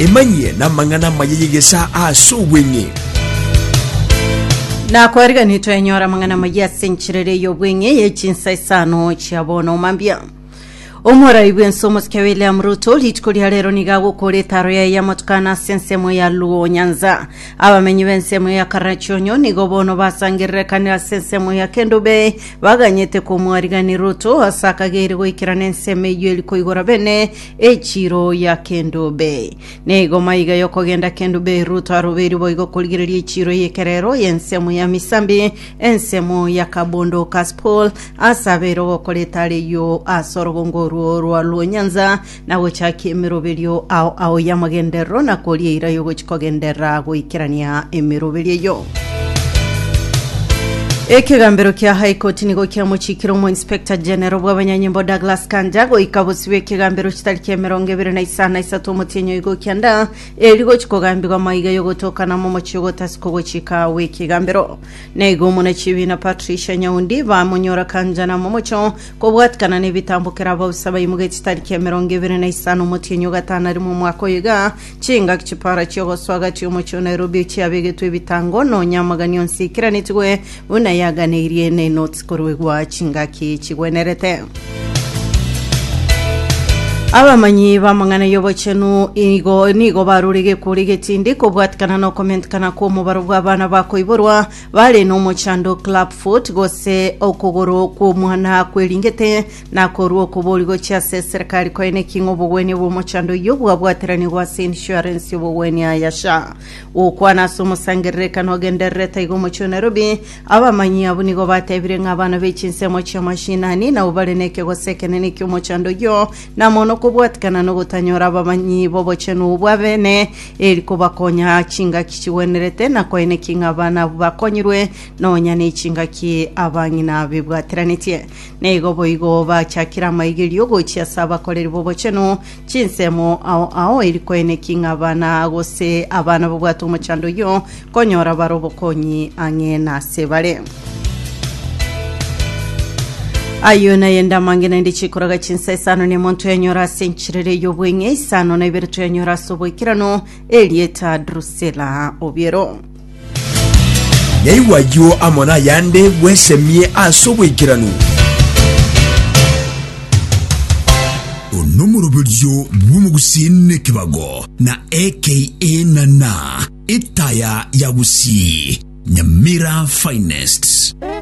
emanye na mangana mayegesa aso wenye na kwariga nito enyora mangana magia senchirere yobwenye yechinsa isano chiabono mambia Omora ibwen somos ke William Ruto litkuli halero nigago kore taro ya matukana sensemo ya Luo Nyanza abamenyi bensemo ya Karachonyo nigobono basangirre kanira sensemo ya Kendo Bay baganyete ko mwarigani Ruto asaka gere go ikirane nseme yeli ko igora bene echiro ya Kendo Bay nego mayiga yoko genda Kendo Bay Ruto aroberi boigo kulgiriri echiro yekerero yensemo ya Misambi ensemo ya Kabondo Kaspol asabero kore tare yo asorogongo Rwa Luo Nyanza na wochaki emirobelio au yamagendero na koli ira yogo chikogendera go ikirania emirobelio yo Ekigambiro kia High Court nigo kia mochikiro mo Inspector General w'abanyanyimbo Douglas Kanjago ikabosiwe kigambiro kitalikia mirongo 29 mutinyo igo kianda eligo chikogambirwa mayiga yogo tokana mo mochigo tasiko chika we kigambiro nego mona chibina Patricia Nyaundi bamunyora kanjana mo mocho ko bwatkana ne bitambukira babusaba imuge kitalikia mirongo 25 mutinyo gatana ari mu mwako yiga chinga kipara cyo swaga cyo mocho Nairobi cyabege bitango no nyamagani onsikira nitwe una yaganiriye ne notes korwegwa chingaki chigwenerete abamanyi bamangana yobochenu nigo barurige kurige tindi ko bwatkana no comment kana ko mubaro bw'abana bakoiborwa bale no mochando club foot gose okogoro ko mwana kwelingete na koruo kuboligo cha serikali ko ene kingo bugweni bo mochando yobwa bwaterani wa insurance bugweni ayasha ukwana somo sangere kano gendereta igo mocho Nairobi abamanyi abunigo batebire ngabana bechinse mocho mashinani na ubaleneke gose kenene kyo mochando yo na mono kubwatkana no gutanyora abamanyi bobochenu bwabene eliko bakonya chinga kichiwenerete na koene kinga bana bakonyirwe no nyane chinga ki abanyina bibwatiranetie nego boigo bachakira maigiriyo gochya saba koleri bobochenu chinsemo ao eliko ene kinga bana gose abana bobwatu mochando yo konyora barobokonyi angena sebale Ayona yenda mangena ndichikoraga chinsa isano ne monto yanyora senchirere yobwenye isano na iberto yanyora sobo ikirano Elieta Drusela Obiero Yaiwajo amona yande wesemie asobo ikirano Onumero bilyo bumugusine kibago na AKA Nana Itaya Yagusi Nyamira Finest